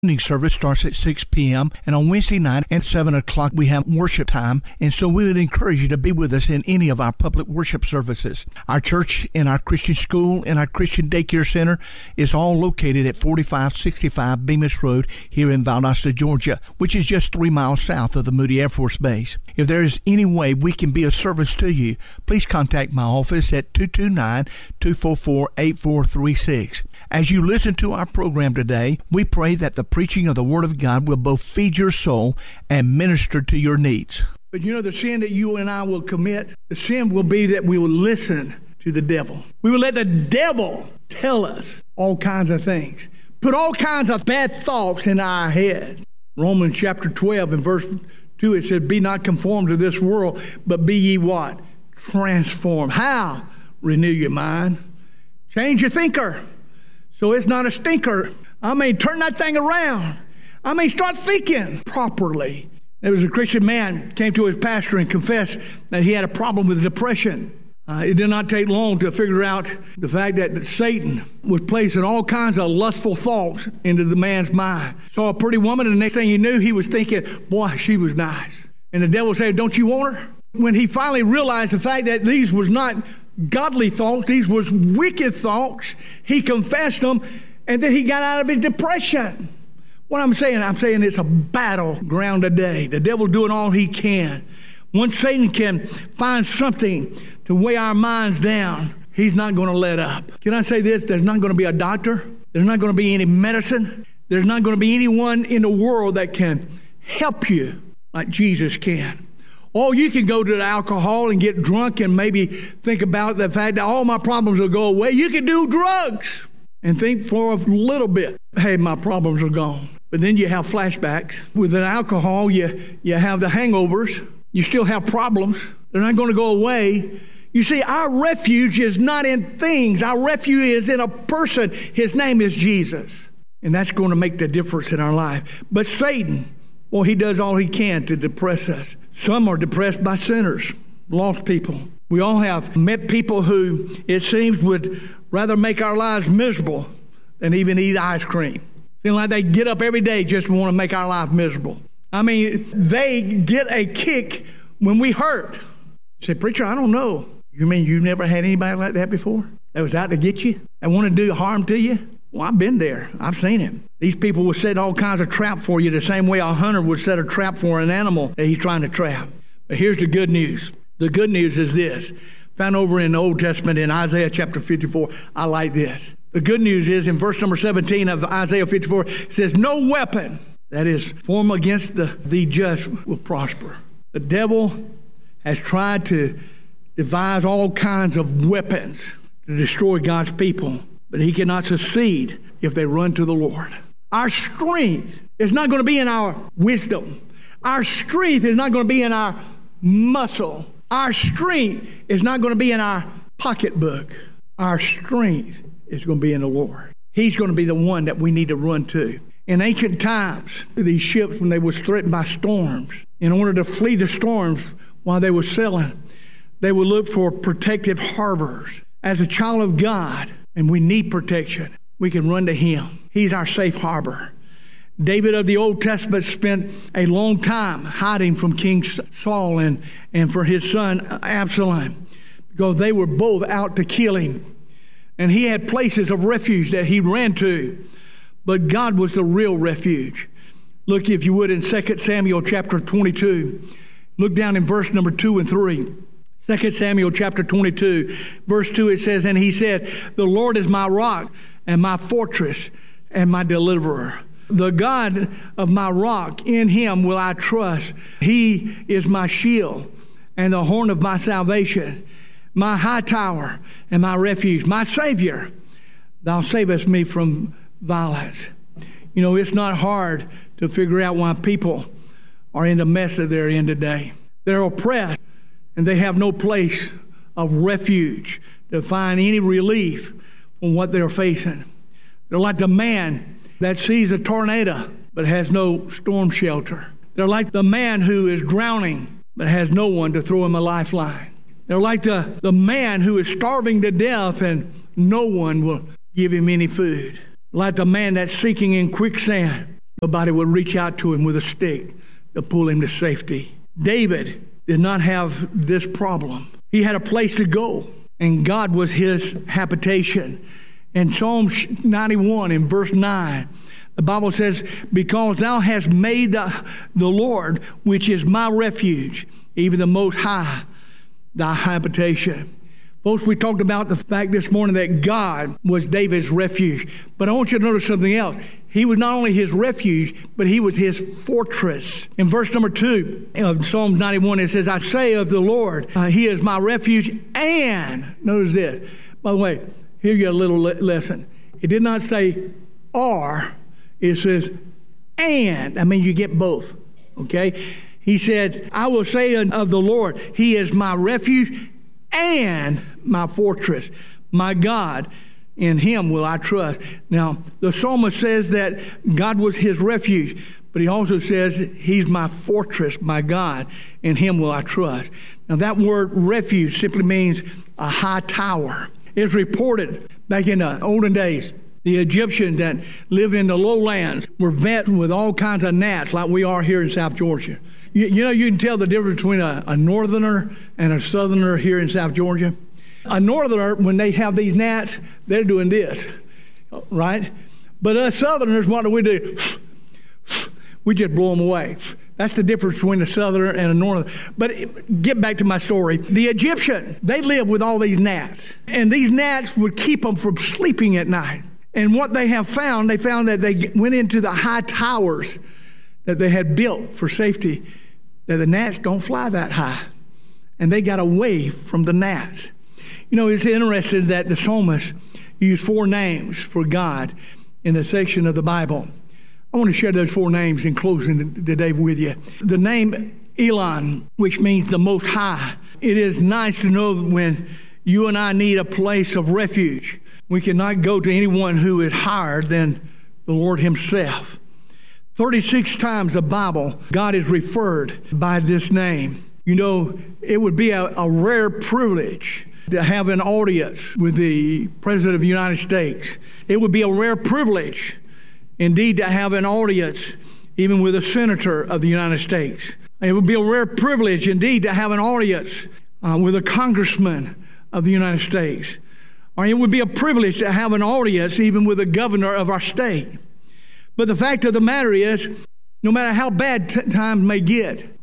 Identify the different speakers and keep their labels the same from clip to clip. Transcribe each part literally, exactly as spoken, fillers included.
Speaker 1: Evening service starts at six p.m. and on Wednesday night at seven o'clock we have worship time, and so we would encourage you to be with us in any of our public worship services. Our church and our Christian school and our Christian daycare center is all located at forty-five sixty-five Bemis Road here in Valdosta, Georgia, which is just three miles south of the Moody Air Force Base. If there is any way we can be of service to you, please contact my office at two two nine, two four four, eight four three six. As you listen to our program today, we pray that the preaching of the Word of God will both feed your soul and minister to your needs. But you know, the sin that you and I will commit, the sin will be that we will listen to the devil. We will let the devil tell us all kinds of things, put all kinds of bad thoughts in our head. Romans chapter twelve and verse two, it says, be not conformed to this world, but be ye what? Transformed. How? Renew your mind. Change your thinker. So it's not a stinker. I mean, turn that thing around. I mean, start thinking properly. There was a Christian man came to his pastor and confessed that he had a problem with depression. Uh, it did not take long to figure out the fact that Satan was placing all kinds of lustful thoughts into the man's mind. Saw a pretty woman, and the next thing he knew, he was thinking, boy, she was nice. And the devil said, don't you want her? When he finally realized the fact that these was not godly thoughts, these was wicked thoughts, he confessed them, and then he got out of his depression. What I'm saying, I'm saying it's a battleground today. The devil's doing all he can. Once Satan can find something to weigh our minds down, he's not going to let up. Can I say this? There's not going to be a doctor. There's not going to be any medicine. There's not going to be anyone in the world that can help you like Jesus can. Or you can go to the alcohol and get drunk and maybe think about the fact that all my problems will go away. You can do drugs and think for a little bit, hey, my problems are gone. But then you have flashbacks. With an alcohol, you, you have the hangovers. You still have problems. They're not going to go away. You see, our refuge is not in things. Our refuge is in a person. His name is Jesus. And that's going to make the difference in our life. But Satan, well, he does all he can to depress us. Some are depressed by sinners, lost people. We all have met people who, it seems, would rather make our lives miserable than even eat ice cream. Seems like they get up every day just to want to make our life miserable. I mean, they get a kick when we hurt. You say, preacher, I don't know. You mean you've never had anybody like that before? That was out to get you? That wanted to do harm to you? Well, I've been there. I've seen it. These people will set all kinds of traps for you the same way a hunter would set a trap for an animal that he's trying to trap. But here's the good news. The good news is this. Found over in the Old Testament in Isaiah chapter fifty-four. I like this. The good news is in verse number seventeen of Isaiah fifty-four, it says, no weapon that is formed against the, the just will prosper. The devil has tried to devise all kinds of weapons to destroy God's people, but he cannot succeed if they run to the Lord. Our strength is not going to be in our wisdom. Our strength is not going to be in our muscle. Our strength is not going to be in our pocketbook. Our strength is going to be in the Lord. He's going to be the one that we need to run to. In ancient times, these ships, when they were threatened by storms, in order to flee the storms while they were sailing, they would look for protective harbors. As a child of God, and we need protection, we can run to Him. He's our safe harbor. David of the Old Testament spent a long time hiding from King Saul and, and for his son Absalom, because they were both out to kill him. And he had places of refuge that he ran to, but God was the real refuge. Look, if you would, in Second Samuel chapter twenty-two. Look down in verse number two and three. Second Samuel chapter twenty-two, verse two, it says, and he said, the Lord is my rock and my fortress and my deliverer. The God of my rock, in him will I trust. He is my shield and the horn of my salvation, my high tower and my refuge, my Savior. Thou savest me from violence. You know, it's not hard to figure out why people are in the mess that they're in today. They're oppressed and they have no place of refuge to find any relief from what they're facing. They're like the man that sees a tornado but has no storm shelter. They're like the man who is drowning but has no one to throw him a lifeline. They're like the, the man who is starving to death and no one will give him any food. Like the man that's sinking in quicksand. Nobody would reach out to him with a stick to pull him to safety. David did not have this problem. He had a place to go, and God was his habitation. In Psalm ninety-one, in verse nine, the Bible says, because thou hast made the, the Lord, which is my refuge, even the Most High, thy habitation. Folks, we talked about the fact this morning that God was David's refuge. But I want you to notice something else. He was not only his refuge, but he was his fortress. In verse number two of Psalm ninety-one, it says, I say of the Lord, uh, he is my refuge. And, notice this. By the way, here you got a little le- lesson. It did not say or. It says and. I mean, you get both. Okay? He said, I will say of the Lord, he is my refuge and my fortress, my God, in him will I trust. Now, the psalmist says that God was his refuge, but he also says he's my fortress, my God, in him will I trust. Now, that word refuge simply means a high tower. It's reported back in the olden days, the Egyptians that lived in the lowlands were vet with all kinds of gnats like we are here in South Georgia. You, you know, you can tell the difference between a, a northerner and a southerner here in South Georgia. A northerner, when they have these gnats, they're doing this, right? But us southerners, what do we do? We just blow them away. That's the difference between a southerner and a northerner. But get back to my story. The Egyptians, they lived with all these gnats. And these gnats would keep them from sleeping at night. And what they have found, they found that they went into the high towers that they had built for safety, that the gnats don't fly that high. And they got away from the gnats. You know, it's interesting that the psalmist used four names for God in the section of the Bible. I want to share those four names in closing today with you. The name Elon, which means the Most High. It is nice to know when you and I need a place of refuge. We cannot go to anyone who is higher than the Lord himself. thirty-six times the Bible, God is referred by this name. You know, it would be a, a rare privilege to have an audience with the President of the United States. It would be a rare privilege, indeed, to have an audience even with a senator of the United States. It would be a rare privilege, indeed, to have an audience uh, with a congressman of the United States. Or it would be a privilege to have an audience even with the governor of our state. But the fact of the matter is, no matter how bad t- times may get,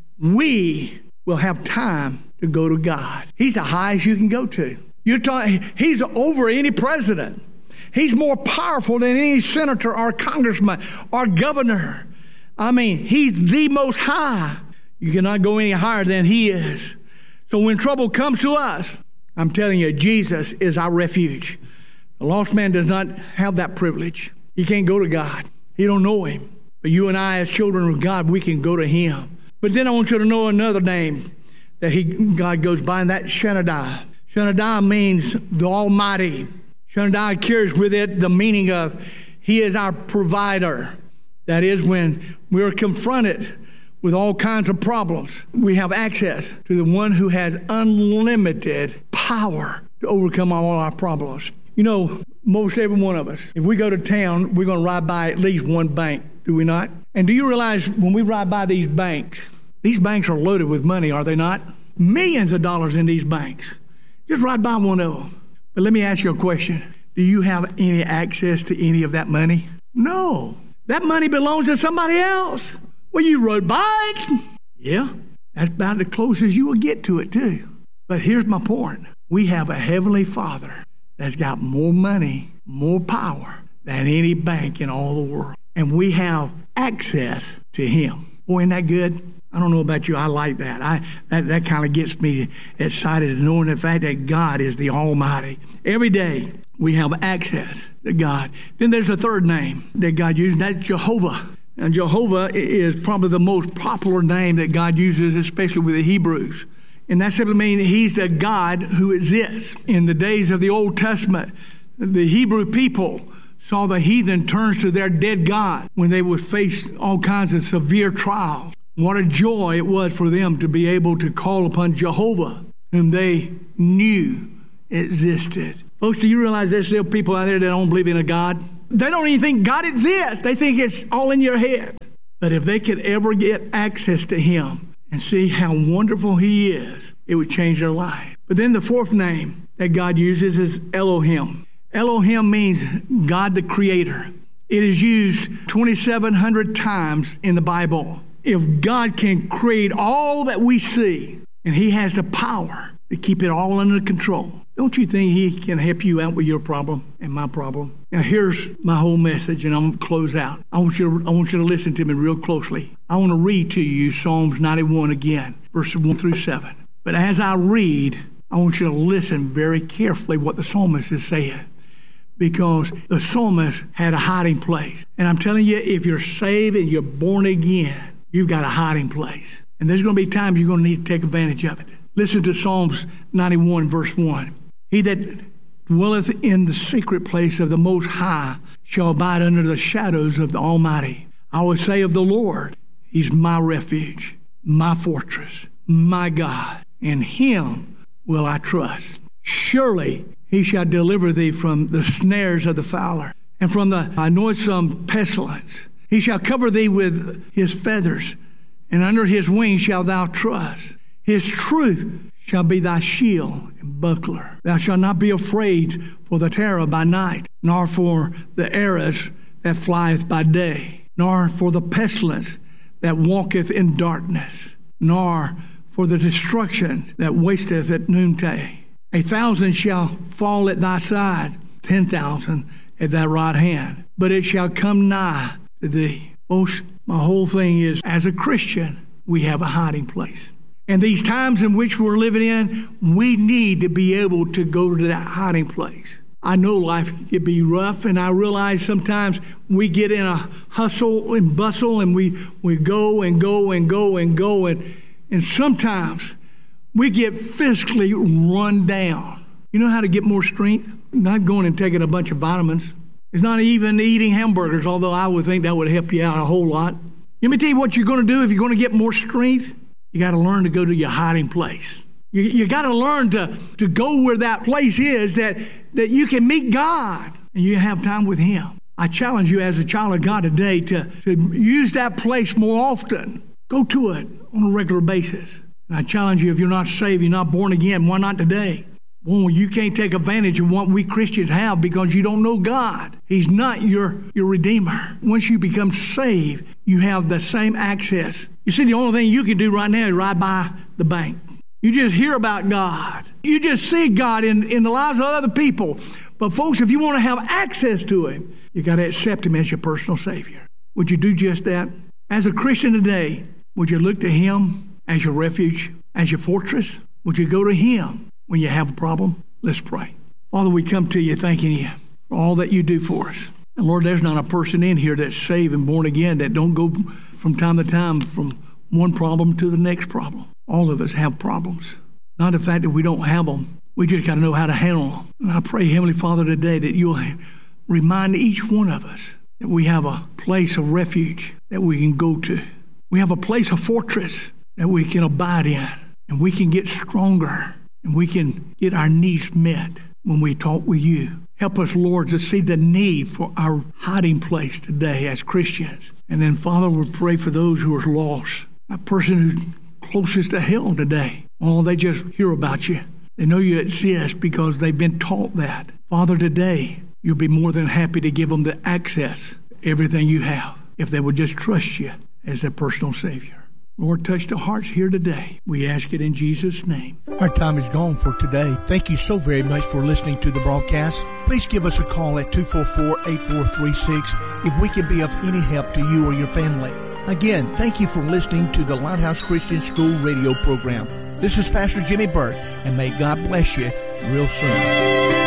Speaker 1: we will have time to go to God. He's the highest you can go to. You're talking, he's over any president. He's more powerful than any senator or congressman or governor. I mean, he's the Most High. You cannot go any higher than he is. So when trouble comes to us, I'm telling you, Jesus is our refuge. The lost man does not have that privilege. He can't go to God. He don't know him. But you and I, as children of God, we can go to him. But then I want you to know another name that he, God goes by, and that's Shaddai. Shaddai means the Almighty. Shaddai carries with it the meaning of he is our provider. That is, when we're confronted with all kinds of problems, we have access to the one who has unlimited power to overcome all our problems. You know, most every one of us, if we go to town, we're going to ride by at least one bank, do we not? And do you realize when we ride by these banks, these banks are loaded with money, are they not? Millions of dollars in these banks. Just ride by one of them. But let me ask you a question. Do you have any access to any of that money? No. That money belongs to somebody else. Well, you rode by it. Yeah, that's about the closest you will get to it, too. But here's my point. We have a heavenly Father that's got more money, more power than any bank in all the world. And we have access to him. Boy, isn't that good? I don't know about you. I like that. I That, that kind of gets me excited, knowing the fact that God is the Almighty. Every day, we have access to God. Then there's a third name that God used, that's Jehovah. And Jehovah is probably the most popular name that God uses, especially with the Hebrews. And that simply means he's the God who exists. In the days of the Old Testament, the Hebrew people saw the heathen turn to their dead God when they would face all kinds of severe trials. What a joy it was for them to be able to call upon Jehovah, whom they knew existed. Folks, do you realize there's still people out there that don't believe in a God?
Speaker 2: They don't even think God exists. They think it's all in your head. But if they could ever get access to him and see how wonderful he is, it would change their life. But then the fourth name that God uses is Elohim. Elohim means God the Creator. It is used twenty-seven hundred times in the Bible. If God can create all that we see, and he has the power to keep it all under control, don't you think he can help you out with your problem and my problem? Now here's my whole message, and I'm going to close out. I want you to, I want you to listen to me real closely. I want to read to you Psalms ninety-one again, verses one through seven. But as I read, I want you to listen very carefully what the psalmist is saying, because the psalmist had a hiding place. And I'm telling you, if you're saved and you're born again, you've got a hiding place. And there's going to be times you're going to need to take advantage of it. Listen to Psalms ninety-one, verse one. He that dwelleth in the secret place of the Most High shall abide under the shadows of the Almighty. I will say of the Lord, he's my refuge, my fortress, my God. In him will I trust. Surely he shall deliver thee from the snares of the fowler and from the noisome pestilence. He shall cover thee with his feathers, and under his wings shalt thou trust. His truth shall be thy shield and buckler. Thou shalt not be afraid for the terror by night, nor for the arrows that flieth by day, nor for the pestilence that walketh in darkness, nor for the destruction that wasteth at noonday. A thousand shall fall at thy side, ten thousand at thy right hand, but it shall come nigh to thee. Folks, my whole thing is, as a Christian, we have a hiding place. And these times in which we're living in, we need to be able to go to that hiding place. I know life can be rough, and I realize sometimes we get in a hustle and bustle, and we, we go and go and go and go, and, and sometimes we get physically run down. You know how to get more strength? Not going and taking a bunch of vitamins. It's not even eating hamburgers, although I would think that would help you out a whole lot. Let me tell you what you're going to do if you're going to get more strength. You got to learn to go to your hiding place. You, you got to learn to, to go where that place is that, that you can meet God and you have time with him. I challenge you as a child of God today to, to use that place more often. Go to it on a regular basis. And I challenge you, if you're not saved, you're not born again, why not today? Well, you can't take advantage of what we Christians have because you don't know God. He's not your, your Redeemer. Once you become saved, you have the same access. You see, the only thing you can do right now is ride by the bank. You just hear about God. You just see God in, in the lives of other people. But folks, if you want to have access to him, you got to accept him as your personal Savior. Would you do just that? As a Christian today, would you look to him as your refuge, as your fortress? Would you go to him when you have a problem? Let's pray. Father, we come to you thanking you for all that you do for us. And Lord, there's not a person in here that's saved and born again that don't go from time to time from one problem to the next problem. All of us have problems. Not the fact that we don't have them. We just got to know how to handle them. And I pray, Heavenly Father, today that you'll remind each one of us that we have a place of refuge that we can go to. We have a place of fortress that we can abide in. And we can get stronger. And we can get our needs met when we talk with you. Help us, Lord, to see the need for our hiding place today as Christians. And then, Father, we pray for those who are lost. A person who's closest to hell today. Oh, they just hear about you. They know you exist because they've been taught that. Father, today, you'll be more than happy to give them the access to everything you have if they would just trust you as their personal Savior. Lord, touch the hearts here today. We ask it in Jesus' name.
Speaker 1: Our time is gone for today. Thank you so very much for listening to the broadcast. Please give us a call at two four four, eight four three six if we can be of any help to you or your family. Again, thank you for listening to the Lighthouse Christian School radio program. This is Pastor Jimmy Burt, and may God bless you real soon.